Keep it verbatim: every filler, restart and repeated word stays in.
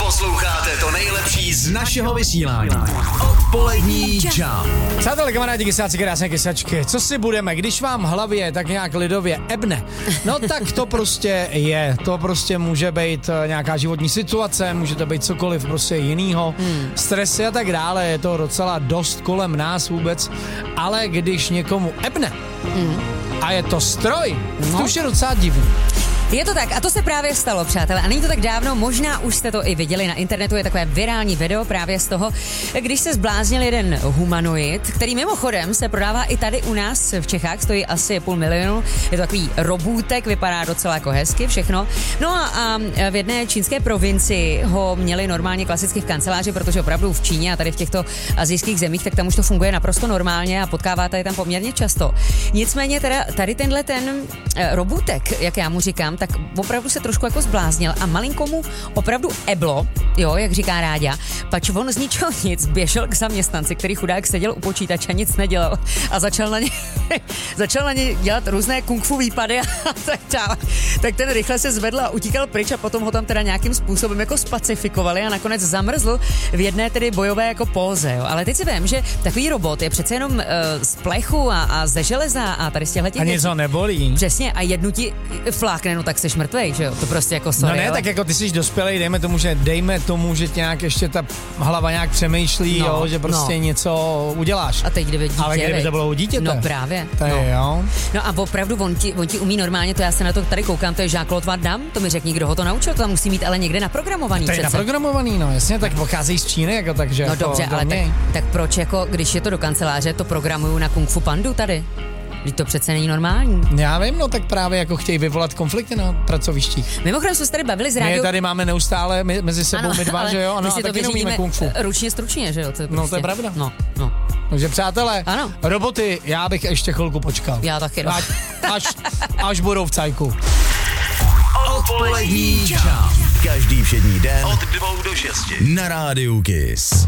Posloucháte to nejlepší z našeho vysílání. Odpolední Jump. Přátelé, kamarádi, kysáci, krásné kysačky, co si budeme, když vám v hlavě tak nějak lidově ebne, no tak to prostě je, to prostě může být nějaká životní situace, může to být cokoliv prostě jinýho, hmm. stresy a tak dále, je to docela dost kolem nás vůbec, ale když někomu ebne hmm. a je to stroj, no. to už je docela divný. Je to tak a to se právě stalo, přátelé, a není to tak dávno, možná už jste to i viděli na internetu, je takové virální video právě z toho, když se zbláznil jeden humanoid, který mimochodem se prodává i tady u nás v Čechách, stojí asi půl milionu, je to takový robůtek, vypadá docela jako hezky všechno. No a, a v jedné čínské provincii ho měli normálně klasicky v kanceláři, protože opravdu v Číně a tady v těchto asijských zemích, tak tam už to funguje naprosto normálně a potkáváte je tam poměrně často. Nicméně teda tady tenhle ten robůtek, jak já mu říkám, tak opravdu se trošku jako zbláznil a malinko mu opravdu eblo, jo, jak říká Ráďa, pač on z ničeho nic běžel k zaměstnanci, který chudák seděl u počítače a nic nedělal a začal na ně, začal na ně dělat různé kung fu výpady a tak dále. Tak ten rychle se zvedl a utíkal pryč a potom ho tam teda nějakým způsobem jako spacifikovali a nakonec zamrzl v jedné tedy bojové jako póze, jo. Ale teď si vím, že takový robot je přece jenom uh, z plechu a, a ze železa a tady z těchto A něco nebolí. Přesně, a jednu ti flákne, no tak seš mrtvej, že jo? To prostě jako sorry, No ne, jo? tak jako ty jsi dospělej, dejme tomu, že dejme tomu, že tě nějak ještě ta hlava nějak přemýšlí, no, jo, že prostě no. něco uděláš. A teď kdyby dítě, Ale kdyby to bylo u dítěte. No právě. To no. je, jo. No a opravdu on ti, on ti umí normálně, to já se na to tady koukám, to je Jean-Claude Van Damme, to mi řekni, kdo ho to naučil, to tam musí mít ale někde naprogramovaný. To je přece. naprogramovaný, no jasně, tak pochází z Číny, jako takže. No jako dobře, ale tak, tak proč jako, když je to do kanceláře, to programuju na Kung Fu Pandu tady? Vždyť to přece není normální. Já vím, no tak právě jako chtějí vyvolat konflikty na pracovištích. Mimochodem jsme se tady bavili s rádiou. My tady máme neustále my, mezi sebou ano, my dva, že jo? Ano, my a taky neumíme kung fu. Ručně stručně, že jo? To je prostě... No to je pravda. No, no. Takže přátelé, ano. roboty, já bych ještě chvilku počkal. Já taky. No. Až, až, až budou v cajku. Odpolední Jump. Každý všední den od dvou do šesti na rádiu Kiss.